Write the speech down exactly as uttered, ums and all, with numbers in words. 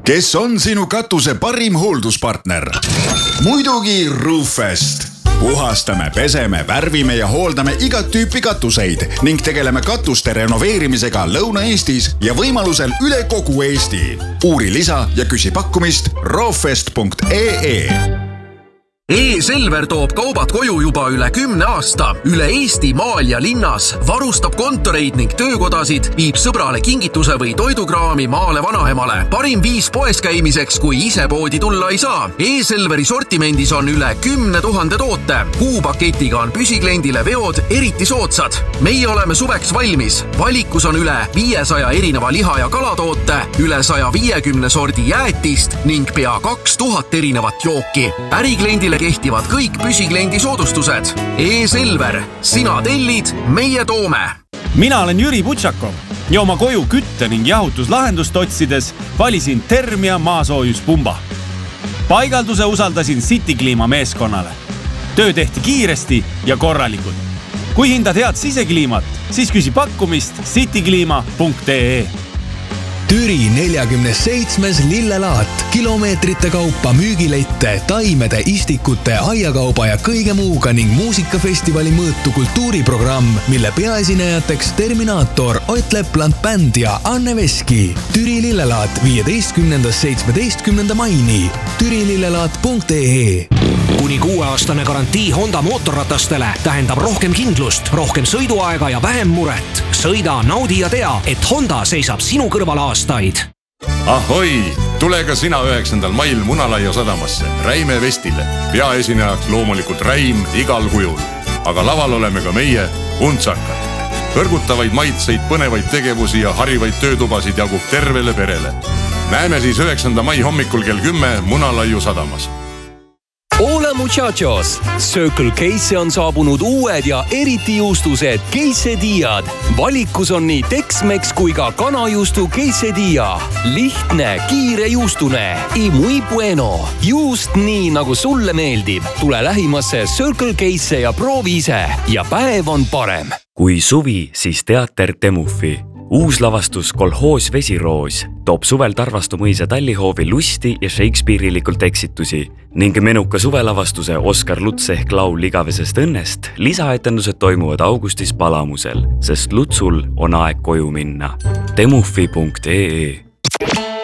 Kes on sinu katuse parim hoolduspartner? Muidugi Roofest. Puhastame, peseme, värvime ja hooldame igat tüüpi katuseid ning tegeleme katuste renoveerimisega Lõuna-Eestis ja võimalusel üle kogu Eesti. Uuri lisa ja küsi pakkumist roofest punkt ee. E-Selver toob kaubad koju juba üle kümne aasta. Üle Eesti maal ja linnas varustab kontoreid ning töökodasid, viib sõbrale kingituse või toidukraami maale vanaemale. Parim viis poes käimiseks, kui ise poodi tulla ei saa. E-Selveri sortimendis on üle kümne tuhande toote. Kuupaketiga on püsikliendile veod eriti soodsad. Meie oleme suveks valmis. Valikus on üle viiesaja erineva liha- ja kalatoote, üle saja viiekümne sordi jäätist ning pea kaks tuhat erinevat jooki. Ärikliendile kehtivad kõik püsikliendi soodustused. E-Selver. Sina tellid, meie toome. Mina olen Jüri Butšakov ja oma koju kütte ning jahutuslahendust otsides valisin Termia maasoojuspumba. Paigalduse usaldasin City Clima meeskonnale. Töö tehti kiiresti ja korralikult. Kui hindad head sisekliimat, siis küsi pakkumist cityclima punkt ee. Türi neljakümne seitsmes lillelaat, kilomeetrite kaupa müügilette, taimede, istikute, aiakauba ja kõige muuga ning muusikafestivali mõõtu kultuuriprogramm, mille peaesinejateks Terminaator, Ott Lepland Bänd ja Anne Veski. Türi lillelaat viieteistkümnendast seitsmeteistkümnenda maini. türilillelaat punkt ee. Kuni kuueaastane garantii Honda mootorratastele tähendab rohkem kindlust, rohkem sõiduaega ja vähem muret. Sõida, naudi ja tea, et Honda seisab sinu kõrval aastaid. Ahoi, tule ka sina üheksandal mail Munalaia sadamasse, Räime Vestile. Peaesinejaks loomulikult Räim igal kujul. Aga laval oleme ka meie, Untsakad. Kõrgutavaid maitseid, põnevaid tegevusi ja harivaid töötubasid jagub tervele perele. Näeme siis üheksanda mai hommikul kell kümme Munalaiu sadamas. Hola muchachos! Circle K'sse on saabunud uued ja eriti juustused quesadillad. Valikus on nii Tex-Mex kui ka kanajuustu quesadilla. Lihtne, kiire juustune. Y muy bueno. Juust nii, nagu sulle meeldib. Tule lähimasse Circle K'sse ja proovi ise. Ja päev on parem. Kui suvi, siis teater Temufi. Uus lavastus Kolhoos Vesiroos toob suvel Tarvastu mõisa Tallihoovi lusti ja Shakespeare'ilikult eksitusi ning menuka suvelavastuse Oskar Luts ehk laul Igavesest õnnest lisaetendused toimuvad augustis Palamusel, sest Lutsul on aeg koju minna. temufi punkt ee.